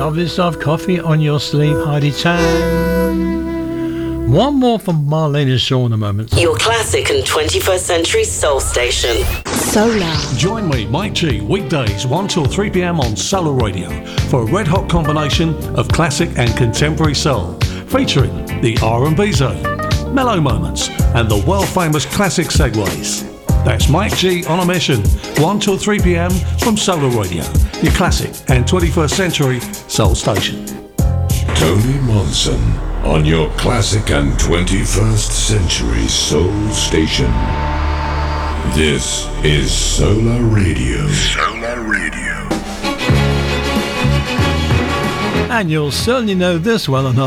Lovely stuff. Coffee on your sleeve, Heidi Chan. One more from Marlene and Shaw in a moment. Your classic and 21st century soul station. Solar. Join me, Mike G, weekdays 1 till 3 p.m. on Solar Radio for a red-hot combination of classic and contemporary soul, featuring the R&B zone, mellow moments, and the world-famous classic segues. That's Mike G on a mission, 1 till 3 p.m. from Solar Radio, your classic and 21st century soul station. Tony Monson on your classic and 21st century soul station. This is Solar Radio. Solar Radio. And you'll certainly know this well enough.